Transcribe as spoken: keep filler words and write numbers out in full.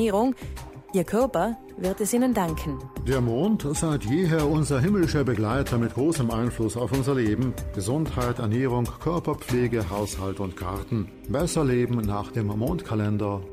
Ernährung. Ihr Körper wird es ihnen danken. Der Mond, seit jeher unser himmlischer Begleiter mit großem Einfluss auf unser Leben. Gesundheit, Ernährung, Körperpflege, Haushalt und Garten. Besser leben nach dem Mondkalender.